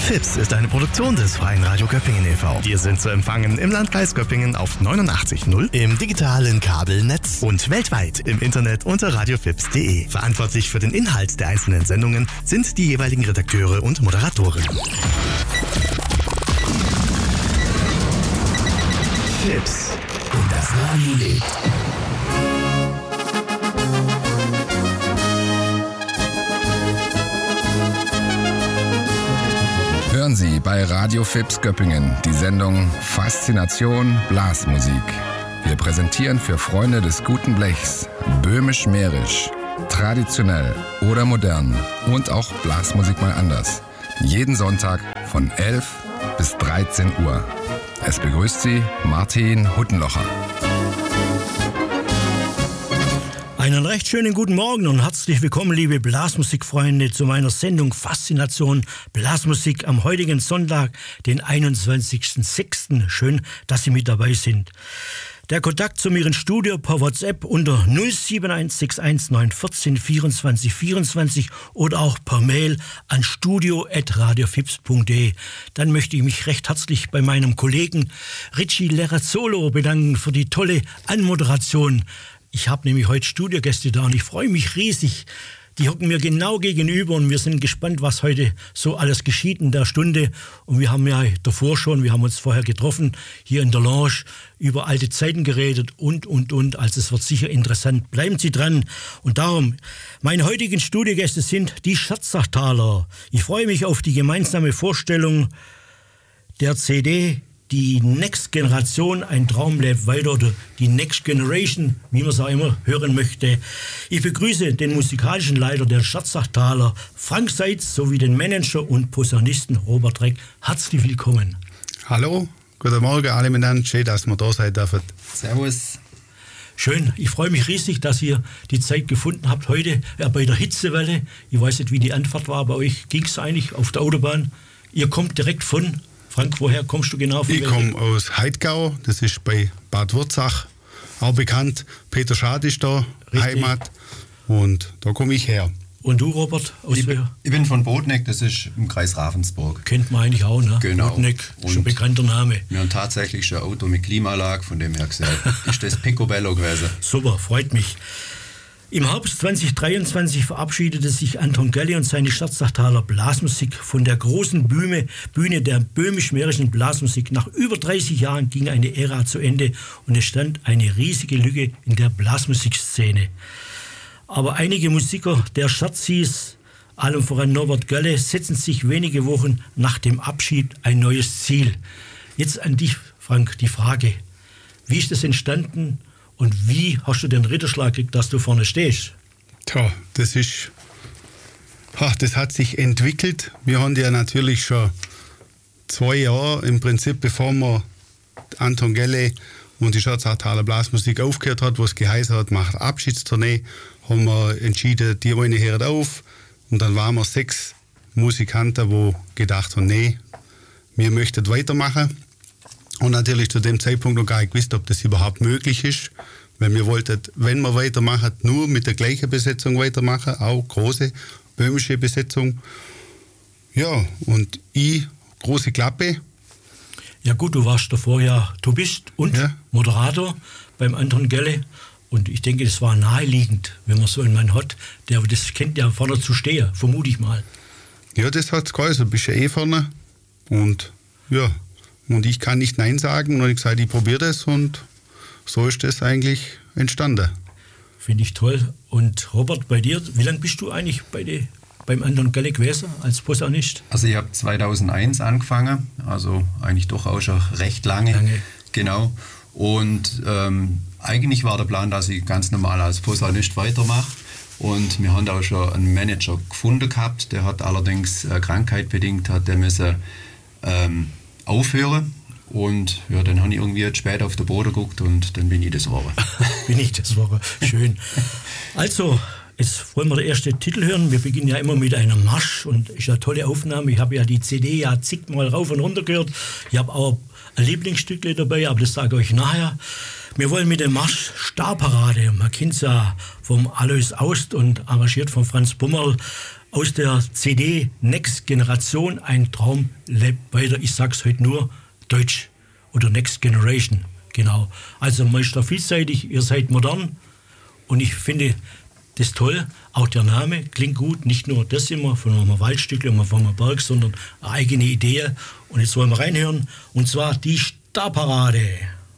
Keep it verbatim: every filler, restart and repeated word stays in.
Fips ist eine Produktion des Freien Radio Göppingen e V Wir sind zu empfangen im Landkreis Göppingen auf neunundachtzig Komma null, im digitalen Kabelnetz und weltweit im Internet unter radiofips punkt de. Verantwortlich für den Inhalt der einzelnen Sendungen sind die jeweiligen Redakteure und Moderatoren. Fips und das Radio lebt. Hören Sie bei Radio Fips Göppingen die Sendung Faszination Blasmusik. Wir präsentieren für Freunde des guten Blechs böhmisch-mährisch, traditionell oder modern und auch Blasmusik mal anders. Jeden Sonntag von elf bis dreizehn Uhr. Es begrüßt Sie Martin Huttenlocher. Einen recht schönen guten Morgen und herzlich willkommen, liebe Blasmusikfreunde, zu meiner Sendung Faszination Blasmusik am heutigen Sonntag, den einundzwanzigsten sechsten Schön, dass Sie mit dabei sind. Der Kontakt zu mir ins Studio per WhatsApp unter null sieben eins sechs eins neun eins vier vierundzwanzig vierundzwanzig oder auch per Mail an studio at radiofips punkt de. Dann möchte ich mich recht herzlich bei meinem Kollegen Richie Lerazzolo bedanken für die tolle Anmoderation. Ich habe nämlich heute Studiogäste da und ich freue mich riesig. Die hocken mir genau gegenüber und wir sind gespannt, was heute so alles geschieht in der Stunde. Und wir haben ja davor schon, wir haben uns vorher getroffen, hier in der Lounge, über alte Zeiten geredet und, und, und. Also es wird sicher interessant. Bleiben Sie dran. Und darum, meine heutigen Studiogäste sind die Scherzachtaler. Ich freue mich auf die gemeinsame Vorstellung der C D, die Next Generation, ein Traum lebt weiter, oder die Next Generation, wie man es auch immer hören möchte. Ich begrüße den musikalischen Leiter der Scherzachtaler, Frank Seitz, sowie den Manager und Posaunisten Robert Reck. Herzlich willkommen. Hallo, guten Morgen alle miteinander, schön, dass wir da sein dürfen. Servus. Schön, ich freue mich riesig, dass ihr die Zeit gefunden habt heute äh, bei der Hitzewelle. Ich weiß nicht, wie die Anfahrt war, bei euch ging es eigentlich auf der Autobahn. Ihr kommt direkt von... Frank, woher kommst du genau? Von ich komme aus Heidgau, das ist bei Bad Wurzach, auch bekannt. Peter Schad ist da, richtig. Heimat, und da komme ich her. Und du, Robert? Aus ich, ich bin von Bodneck, das ist im Kreis Ravensburg. Kennt man eigentlich auch, ne? Genau. Bodneck, schon ein bekannter Name. Wir haben tatsächlich schon ein Auto mit Klimaanlage, von dem her gesagt, ist das Picobello gewesen. Super, freut mich. Im Herbst zwanzig dreiundzwanzig verabschiedete sich Anton Gelli und seine Scherzachtaler Blasmusik von der großen Bühne, Bühne der böhmisch-mährischen Blasmusik. Nach über dreißig Jahren ging eine Ära zu Ende und es stand eine riesige Lücke in der Blasmusikszene. Aber einige Musiker der Scherzis, allem voran Norbert Gölle, setzen sich wenige Wochen nach dem Abschied ein neues Ziel. Jetzt an dich, Frank, die Frage, wie ist das entstanden? Und wie hast du den Ritterschlag gekriegt, dass du vorne stehst? Tja, das ist, ach, das hat sich entwickelt. Wir haben ja natürlich schon zwei Jahre, im Prinzip, bevor wir Anton Gelle und die Scherzachtaler Blasmusik aufgehört hat, wo es geheißen hat, macht Abschiedstournee, haben wir entschieden, die eine hört auf. Und dann waren wir sechs Musikanten, die gedacht haben, nee, wir möchten weitermachen. Und natürlich zu dem Zeitpunkt noch gar nicht gewusst, ob das überhaupt möglich ist. Weil wir wollten, wenn wir weitermachen, nur mit der gleichen Besetzung weitermachen, auch große böhmische Besetzung. Ja, und ich, große Klappe. Ja gut, du warst davor ja, du bist und ja. Moderator beim Anton Gelle. Und ich denke, das war naheliegend, wenn man so einen Mann hat, der das kennt, ja vorne zu stehen, vermute ich mal. Ja, das hat es geheißen, du bist ja eh vorne. Und ja... Und ich kann nicht Nein sagen. Und ich gesagt, ich probiere das. Und so ist das eigentlich entstanden. Finde ich toll. Und Robert, bei dir, wie lange bist du eigentlich bei die, beim Anton Gelle gewesen als Posaunist? Also ich habe zweitausendeins angefangen. Also eigentlich doch auch schon recht lange. lange. Genau. Und ähm, eigentlich war der Plan, dass ich ganz normal als Posaunist weitermache. Und wir haben auch schon einen Manager gefunden gehabt. Der hat allerdings äh, Krankheit bedingt, hat der müssen ähm, aufhören. Und ja, dann habe ich irgendwie jetzt später auf den Boden geguckt und dann bin ich das Woche. bin ich das Woche. Schön. Also, jetzt wollen wir den ersten Titel hören. Wir beginnen ja immer mit einem Marsch und ist eine tolle Aufnahme. Ich habe ja die C D ja zigmal rauf und runter gehört. Ich habe auch ein Lieblingsstückle dabei, aber das sage ich euch nachher. Wir wollen mit dem Marsch Starparade, man kennt es ja vom Alois Aust und arrangiert von Franz Bummerl, aus der C D Next Generation, ein Traum lebt weiter. Ich sag's heute nur Deutsch oder Next Generation. Genau. Also Meister vielseitig, ihr seid modern und ich finde das toll. Auch der Name klingt gut. Nicht nur das immer von einem Waldstück, immer von einem Berg, sondern eine eigene Idee. Und jetzt wollen wir reinhören. Und zwar die Starparade.